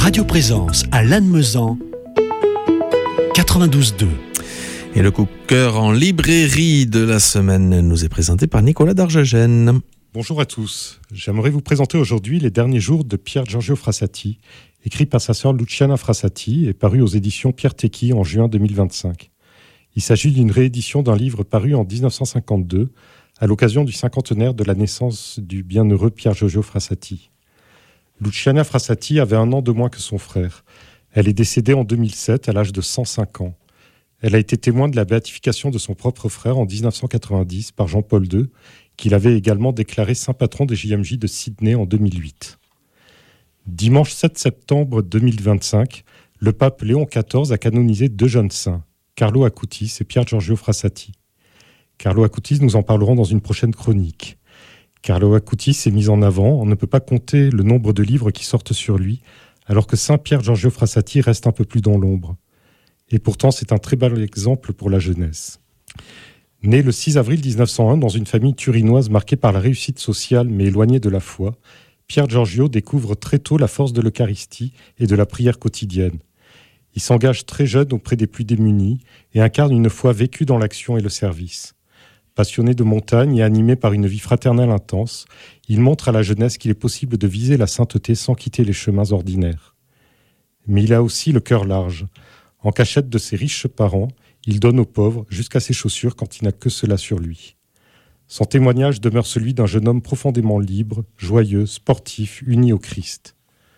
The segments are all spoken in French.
Radio Présence à Lannemezan, 92.2. Et le coup de cœur en librairie de la semaine nous est présenté par Nicolas Darjegène. Bonjour à tous. J'aimerais vous présenter aujourd'hui Les derniers jours de Pier Giorgio Frassati, écrit par sa sœur Luciana Frassati et paru aux éditions Pierre Tecky en juin 2025. Il s'agit d'une réédition d'un livre paru en 1952 à l'occasion du cinquantenaire de la naissance du bienheureux Pier Giorgio Frassati. Luciana Frassati avait 1 an de moins que son frère. Elle est décédée en 2007 à l'âge de 105 ans. Elle a été témoin de la béatification de son propre frère en 1990 par Jean-Paul II, qu'il avait également déclaré saint patron des JMJ de Sydney en 2008. Dimanche 7 septembre 2025, le pape Léon XIV a canonisé 2 jeunes saints, Carlo Acutis et Pier Giorgio Frassati. Carlo Acutis, nous en parlerons dans une prochaine chronique. Carlo Acutis est mis en avant, on ne peut pas compter le nombre de livres qui sortent sur lui, alors que saint Pier Giorgio Frassati reste un peu plus dans l'ombre. Et pourtant, c'est un très bel exemple pour la jeunesse. Né le 6 avril 1901 dans une famille turinoise marquée par la réussite sociale mais éloignée de la foi, Pier Giorgio découvre très tôt la force de l'Eucharistie et de la prière quotidienne. Il s'engage très jeune auprès des plus démunis et incarne une foi vécue dans l'action et le service. Passionné de montagne et animé par une vie fraternelle intense, il montre à la jeunesse qu'il est possible de viser la sainteté sans quitter les chemins ordinaires. Mais il a aussi le cœur large. En cachette de ses riches parents, il donne aux pauvres jusqu'à ses chaussures quand il n'a que cela sur lui. Son témoignage demeure celui d'un jeune homme profondément libre, joyeux, sportif, uni au Christ.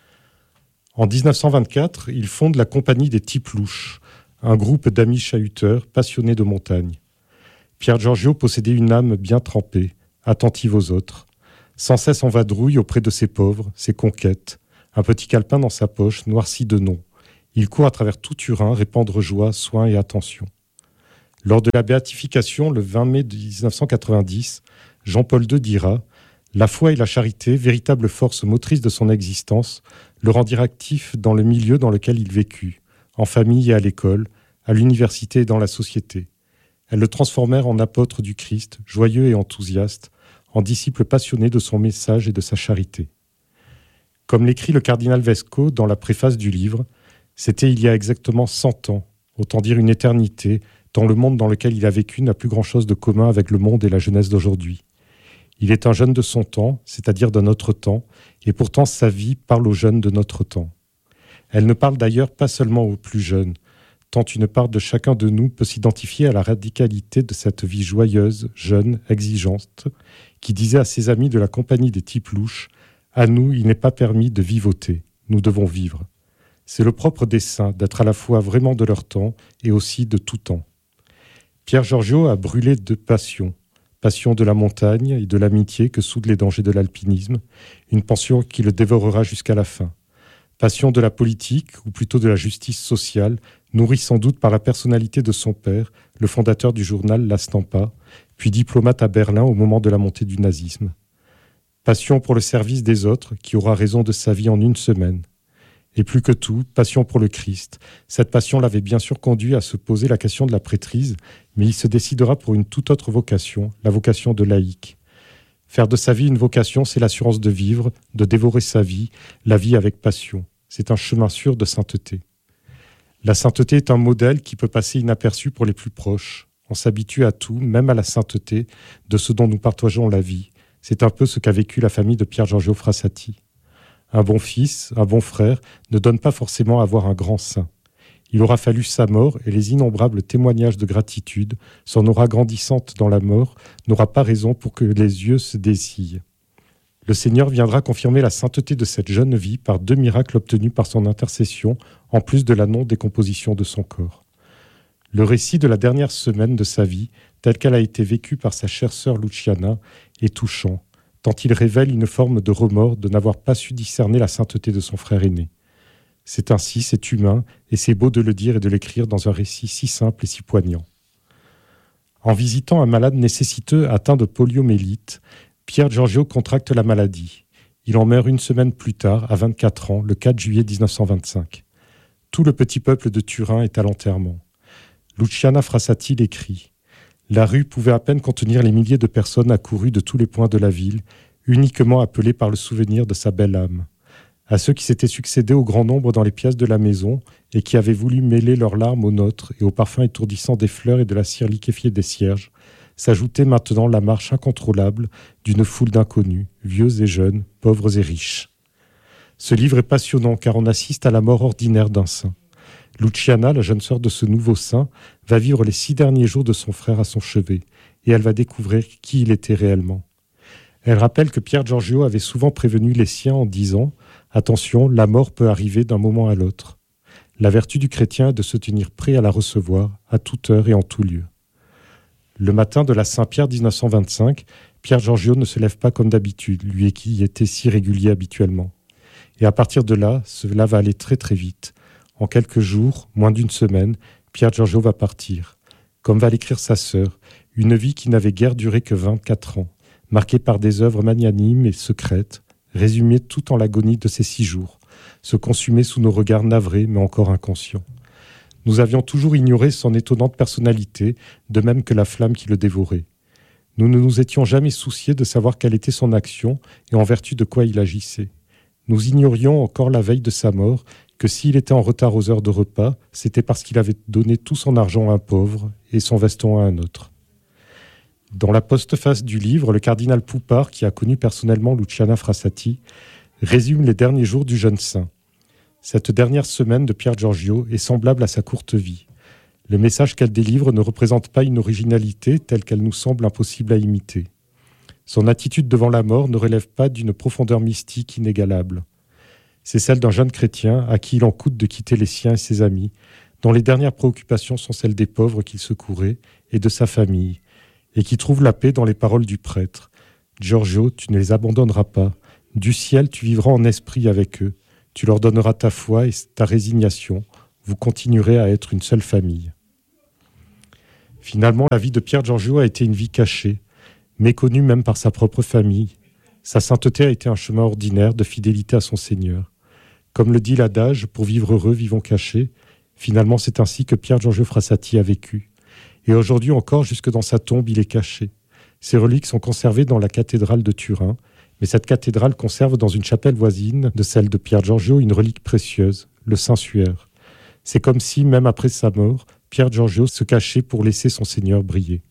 En 1924, il fonde la Compagnie des Types Louches, un groupe d'amis chahuteurs passionnés de montagne. Pier Giorgio possédait une âme bien trempée, attentive aux autres, sans cesse en vadrouille auprès de ses pauvres, ses conquêtes, un petit calepin dans sa poche, noirci de noms. Il court à travers tout Turin, répandre joie, soin et attention. Lors de la béatification, le 20 mai 1990, Jean-Paul II dira « La foi et la charité, véritable force motrice de son existence, le rendirent actif dans le milieu dans lequel il vécut, en famille et à l'école, à l'université et dans la société. Elles le transformèrent en apôtre du Christ, joyeux et enthousiaste, en disciple passionné de son message et de sa charité. » Comme l'écrit le cardinal Vesco dans la préface du livre, c'était il y a exactement 100 ans, autant dire une éternité, tant le monde dans lequel il a vécu n'a plus grand-chose de commun avec le monde et la jeunesse d'aujourd'hui. Il est un jeune de son temps, c'est-à-dire de notre temps, et pourtant sa vie parle aux jeunes de notre temps. Elle ne parle d'ailleurs pas seulement aux plus jeunes, tant une part de chacun de nous peut s'identifier à la radicalité de cette vie joyeuse, jeune, exigeante, qui disait à ses amis de la Compagnie des Types Louches « À nous, il n'est pas permis de vivoter, nous devons vivre ». C'est le propre des saints d'être à la fois vraiment de leur temps et aussi de tout temps. Pier Giorgio a brûlé de passion. Passion de la montagne et de l'amitié que soudent les dangers de l'alpinisme, une passion qui le dévorera jusqu'à la fin. Passion de la politique, ou plutôt de la justice sociale, nourrie sans doute par la personnalité de son père, le fondateur du journal La Stampa, puis diplomate à Berlin au moment de la montée du nazisme. Passion pour le service des autres, qui aura raison de sa vie en 1 semaine. Et plus que tout, passion pour le Christ. Cette passion l'avait bien sûr conduit à se poser la question de la prêtrise, mais il se décidera pour une toute autre vocation, la vocation de laïc. Faire de sa vie une vocation, c'est l'assurance de vivre, de dévorer sa vie, la vie avec passion. C'est un chemin sûr de sainteté. La sainteté est un modèle qui peut passer inaperçu pour les plus proches. On s'habitue à tout, même à la sainteté, de ce dont nous partageons la vie. C'est un peu ce qu'a vécu la famille de Pier Giorgio Frassati. Un bon fils, un bon frère, ne donne pas forcément à avoir un grand saint. Il aura fallu sa mort et les innombrables témoignages de gratitude, son aura grandissante dans la mort, n'aura pas raison pour que les yeux se dessillent. Le Seigneur viendra confirmer la sainteté de cette jeune vie par 2 miracles obtenus par son intercession, en plus de la non-décomposition de son corps. Le récit de la dernière semaine de sa vie, telle qu'elle a été vécue par sa chère sœur Luciana, est touchant, tant il révèle une forme de remords de n'avoir pas su discerner la sainteté de son frère aîné. C'est ainsi, c'est humain, et c'est beau de le dire et de l'écrire dans un récit si simple et si poignant. En visitant un malade nécessiteux atteint de poliomyélite, Pier Giorgio contracte la maladie. Il en meurt 1 semaine plus tard, à 24 ans, le 4 juillet 1925. Tout le petit peuple de Turin est à l'enterrement. Luciana Frassati l'écrit. La rue pouvait à peine contenir les milliers de personnes accourues de tous les points de la ville, uniquement appelées par le souvenir de sa belle âme. à ceux qui s'étaient succédé au grand nombre dans les pièces de la maison et qui avaient voulu mêler leurs larmes aux nôtres et au parfum étourdissant des fleurs et de la cire liquéfiée des cierges, s'ajoutait maintenant la marche incontrôlable d'une foule d'inconnus, vieux et jeunes, pauvres et riches. Ce livre est passionnant car on assiste à la mort ordinaire d'un saint. Luciana, la jeune sœur de ce nouveau saint, va vivre les 6 derniers jours de son frère à son chevet et elle va découvrir qui il était réellement. Elle rappelle que Pier Giorgio avait souvent prévenu les siens en disant « Attention, la mort peut arriver d'un moment à l'autre. La vertu du chrétien est de se tenir prêt à la recevoir, à toute heure et en tout lieu. » Le matin de la Saint-Pierre 1925, Pier Giorgio ne se lève pas comme d'habitude, lui qui était si régulier habituellement. Et à partir de là, cela va aller très très vite. En quelques jours, moins d'une semaine, Pier Giorgio va partir. Comme va l'écrire sa sœur, une vie qui n'avait guère duré que 24 ans, marquée par des œuvres magnanimes et secrètes, résumées tout en l'agonie de ces 6 jours, se consumer sous nos regards navrés mais encore inconscients. Nous avions toujours ignoré son étonnante personnalité, de même que la flamme qui le dévorait. Nous ne nous étions jamais souciés de savoir quelle était son action et en vertu de quoi il agissait. Nous ignorions encore la veille de sa mort que s'il était en retard aux heures de repas, c'était parce qu'il avait donné tout son argent à un pauvre et son veston à un autre. Dans la postface du livre, le cardinal Poupart, qui a connu personnellement Luciana Frassati, résume les derniers jours du jeune saint. Cette dernière semaine de Pier Giorgio est semblable à sa courte vie. Le message qu'elle délivre ne représente pas une originalité telle qu'elle nous semble impossible à imiter. Son attitude devant la mort ne relève pas d'une profondeur mystique inégalable. C'est celle d'un jeune chrétien à qui il en coûte de quitter les siens et ses amis, dont les dernières préoccupations sont celles des pauvres qu'il secourait et de sa famille, et qui trouve la paix dans les paroles du prêtre. « Giorgio, tu ne les abandonneras pas. Du ciel, tu vivras en esprit avec eux. Tu leur donneras ta foi et ta résignation. Vous continuerez à être une seule famille. » Finalement, la vie de Pier Giorgio a été une vie cachée, méconnue même par sa propre famille. Sa sainteté a été un chemin ordinaire de fidélité à son Seigneur. Comme le dit l'adage, pour vivre heureux, vivons cachés. Finalement, c'est ainsi que Pier Giorgio Frassati a vécu. Et aujourd'hui encore, jusque dans sa tombe, il est caché. Ses reliques sont conservées dans la cathédrale de Turin, mais cette cathédrale conserve dans une chapelle voisine de celle de Pier Giorgio une relique précieuse, le Saint-Suaire. C'est comme si, même après sa mort, Pier Giorgio se cachait pour laisser son Seigneur briller.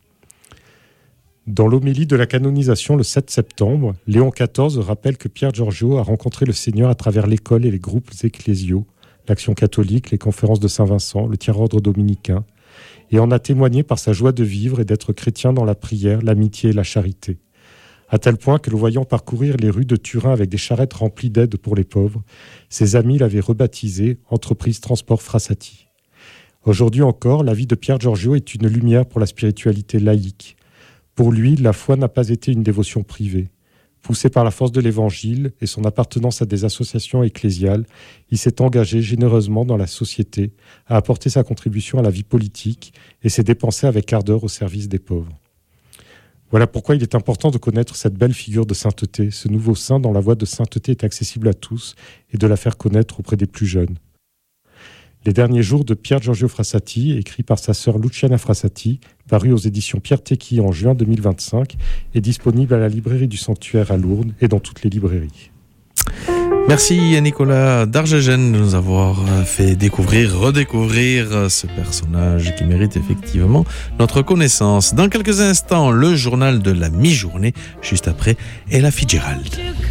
Dans l'homélie de la canonisation le 7 septembre, Léon XIV rappelle que Pier Giorgio a rencontré le Seigneur à travers l'école et les groupes ecclésiaux, l'Action catholique, les conférences de Saint-Vincent, le tiers-ordre dominicain, et en a témoigné par sa joie de vivre et d'être chrétien dans la prière, l'amitié et la charité. À tel point que le voyant parcourir les rues de Turin avec des charrettes remplies d'aide pour les pauvres, ses amis l'avaient rebaptisé « Entreprise Transport Frassati ». Aujourd'hui encore, la vie de Pier Giorgio est une lumière pour la spiritualité laïque. Pour lui, la foi n'a pas été une dévotion privée. Poussé par la force de l'Évangile et son appartenance à des associations ecclésiales, il s'est engagé généreusement dans la société, a apporté sa contribution à la vie politique et s'est dépensé avec ardeur au service des pauvres. Voilà pourquoi il est important de connaître cette belle figure de sainteté, ce nouveau saint dont la voie de sainteté est accessible à tous, et de la faire connaître auprès des plus jeunes. Les derniers jours de Pier Giorgio Frassati, écrit par sa sœur Luciana Frassati, paru aux éditions Pierre Tecky en juin 2025, est disponible à la librairie du Sanctuaire à Lourdes et dans toutes les librairies. Merci à Nicolas Dargegen de nous avoir fait redécouvrir ce personnage qui mérite effectivement notre connaissance. Dans quelques instants, le journal de la mi-journée, juste après Ella Fitzgerald.